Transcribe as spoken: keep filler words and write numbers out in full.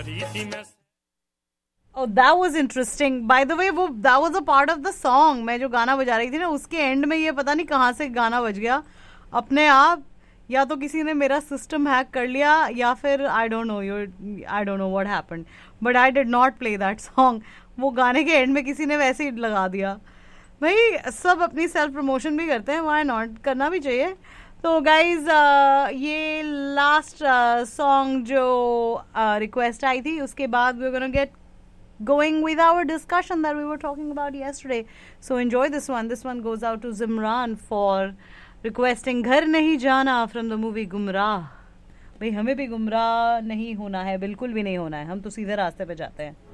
Oh, that was interesting. By the way, वो that was a part of the song. मैं जो गाना बजा रही थी ना, उसके एंड में ये पता नहीं कहाँ से गाना बज गया अपने आप. या तो किसी ने मेरा सिस्टम हैक कर लिया, या फिर I don't know your I don't know what happened, but I did not play that song. वो गाने के एंड में किसी ने वैसे ही लगा दिया. भाई सब अपनी सेल्फ प्रमोशन भी करते हैं, व्हाई नॉट, करना भी चाहिए. तो गाइज uh, ये लास्ट सॉन्ग जो रिक्वेस्ट uh, आई थी, उसके बाद we are gonna get going with our discussion that we were talking about yesterday. So enjoy this one. This one goes out to Zimran for requesting घर नहीं जाना from the movie गुमराह. भाई हमें भी गुमराह नहीं होना है, बिल्कुल भी नहीं होना है, हम तो सीधे रास्ते पे जाते हैं.